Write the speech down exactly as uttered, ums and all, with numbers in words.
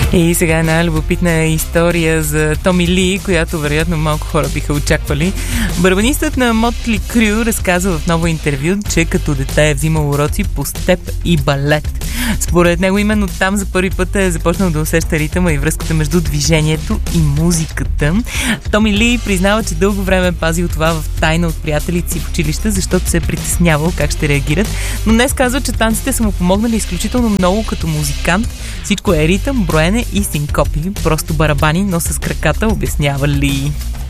И сега една любопитна история за Томи Ли, която вероятно малко хора биха очаквали. Барабанистът на Мотли Крю разказва в ново интервю, че като дете е взимал уроци по степ и балет. Според него именно там за първи път е започнал да усеща ритъма и връзката между движението и музиката. Томи Ли признава, че дълго време е пазил това в тайна от приятелите си в училище, защото се е притеснявал как ще реагират. Но днес казва, че танците са му помогнали изключително много като музикант. Всичко е ритъм, броене и синкопи. Просто барабани, но с краката, обяснява Ли.